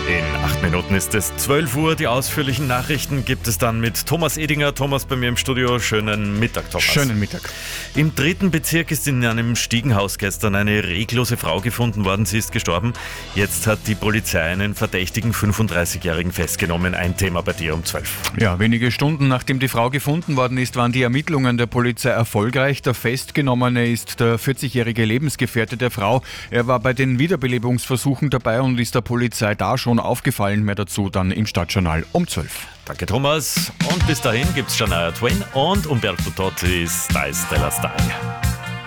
In 8 Minuten ist es 12 Uhr. Die ausführlichen Nachrichten gibt es dann mit Thomas Edinger. Thomas bei mir im Studio. Schönen Mittag, Thomas. Schönen Mittag. Im 3. Bezirk ist in einem Stiegenhaus gestern eine reglose Frau gefunden worden. Sie ist gestorben. Jetzt hat die Polizei einen verdächtigen 35-Jährigen festgenommen. Ein Thema bei dir um 12. Ja, wenige Stunden nachdem die Frau gefunden worden ist, waren die Ermittlungen der Polizei erfolgreich. Der Festgenommene ist der 40-jährige Lebensgefährte der Frau. Er war bei den Wiederbelebungsversuchen dabei und ist der Polizei da schon aufgefallen. Mehr dazu dann im Stadtjournal um 12. Danke, Thomas. Und bis dahin gibt's Shania Twain und Umberto Totti's Dai Stella Style.